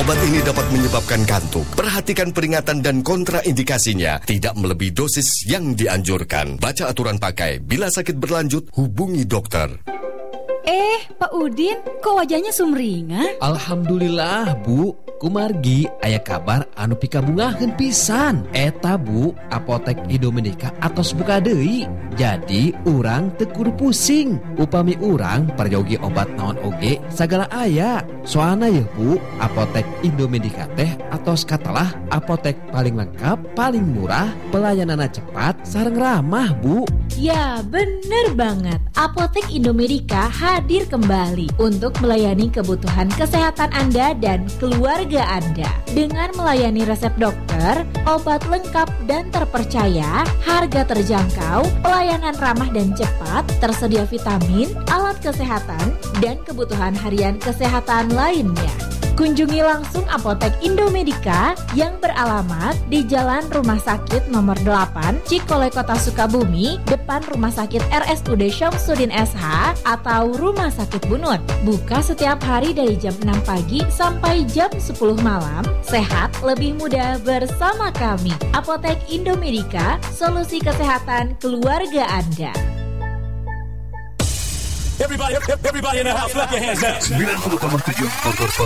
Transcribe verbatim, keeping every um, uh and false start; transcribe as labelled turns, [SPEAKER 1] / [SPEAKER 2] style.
[SPEAKER 1] Obat ini dapat menyebabkan kantuk. Perhatikan peringatan dan kontraindikasinya. Tidak melebihi dosis yang dianjurkan. Baca aturan pakai. Bila sakit berlanjut, hubungi dokter.
[SPEAKER 2] Eh, Pak Udin, kok wajahnya sumringah?
[SPEAKER 3] Alhamdulillah, Bu. Kumargi aya kabar anu pikabungaheun pisan. Eta, Bu, apotek Idomenica atos buka deui. Jadi urang teu kudu pusing. Upami urang perjogi obat naon oge sagala aya. Soalna ya, Bu, apotek Idomenica teh atos katalah apotek paling lengkap, paling murah, pelayananna cepat, sareng ramah, Bu.
[SPEAKER 4] Ya, bener banget. Apotek Idomenica hadir kembali untuk melayani kebutuhan kesehatan Anda dan keluarga Anda. Dengan melayani resep dokter, obat lengkap dan terpercaya, harga terjangkau, pelayanan ramah dan cepat, tersedia vitamin, alat kesehatan, dan kebutuhan harian kesehatan lainnya. Kunjungi langsung Apotek Idomenica yang beralamat di Jalan Rumah Sakit nomor delapan, Cikole Kota Sukabumi, depan Rumah Sakit R S U D Syamsuddin S H atau Rumah Sakit Bunut. Buka setiap hari dari jam enam pagi sampai jam sepuluh malam. Sehat lebih mudah bersama kami. Apotek Idomenica, solusi kesehatan keluarga Anda.
[SPEAKER 5] Everybody, everybody in the house, clap your hands now.
[SPEAKER 1] sembilan puluh koma tujuh